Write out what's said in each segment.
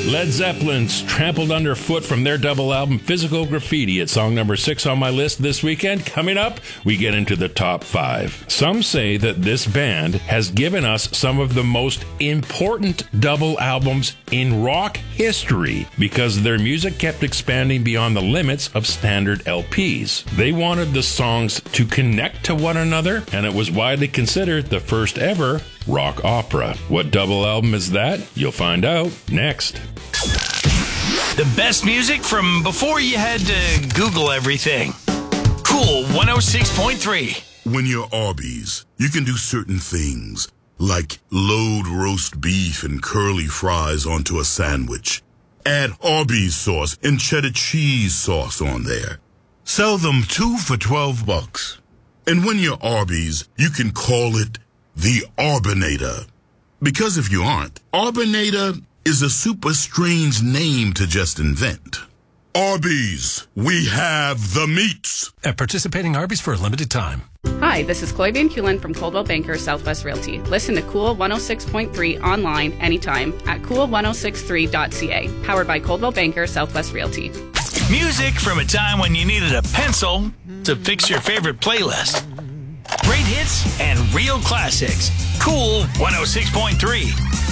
Led Zeppelin's Trampled Underfoot from their double album Physical Graffiti at song number 6 on my list this weekend. Coming up, we get into the top 5. Some say that this band has given us some of the most important double albums in rock history because their music kept expanding beyond the limits of standard LPs. They wanted the songs to connect to one another, and it was widely considered the first ever rock opera. What double album is that? You'll find out next. The best music from before you had to Google everything. Cool 106.3. When you're Arby's, you can do certain things, like load roast beef and curly fries onto a sandwich. Add Arby's sauce and cheddar cheese sauce on there. Sell them 2 for $12. And when you're Arby's, you can call it the Arbinator. Because if you aren't, Arbinator is a super strange name to just invent. Arby's, we have the meats. At participating Arby's for a limited time. Hi, this is Chloe Van Kulen from Coldwell Banker Southwest Realty. Listen to Cool 106.3 online anytime at cool1063.ca. Powered by Coldwell Banker Southwest Realty. Music from a time when you needed a pencil to fix your favorite playlist. Great hits and real classics. Cool 106.3.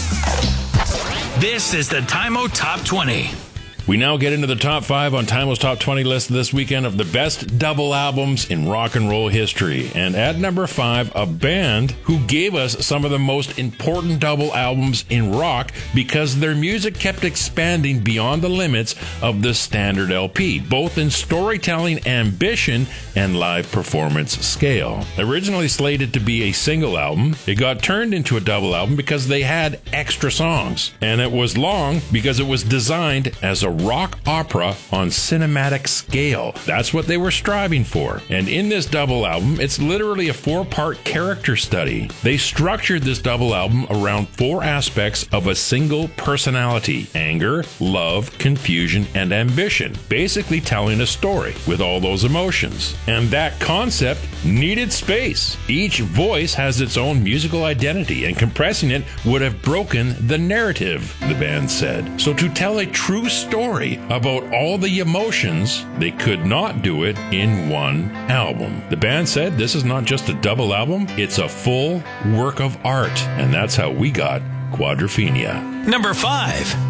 This is the Time-O Top 20. We now get into the top 5 on Time-O's Top 20 list this weekend of the best double albums in rock and roll history. And at number 5, a band who gave us some of the most important double albums in rock because their music kept expanding beyond the limits of the standard LP, both in storytelling ambition and live performance scale. Originally slated to be a single album, it got turned into a double album because they had extra songs. And it was long because it was designed as a rock opera on cinematic scale. That's what they were striving for. And in this double album, it's literally a 4-part character study. They structured this double album around 4 aspects of a single personality: anger, love, confusion, and ambition. Basically telling a story with all those emotions. And that concept needed space. Each voice has its own musical identity, and compressing it would have broken the narrative, the band said. So to tell a true story about all the emotions, they could not do it in one album. The band said this is not just a double album, it's a full work of art, and that's how we got Quadrophenia. Number 5.